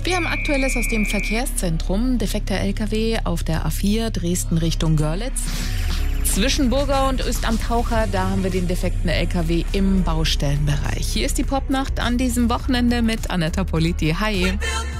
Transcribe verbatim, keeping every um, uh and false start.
Wir haben Aktuelles aus dem Verkehrszentrum. Defekter L K W auf der A vier Dresden Richtung Görlitz. Zwischen Burgau und Öst am Taucher, da haben wir den defekten L K W im Baustellenbereich. Hier ist die Popnacht an diesem Wochenende mit Anetta Politi. Hi!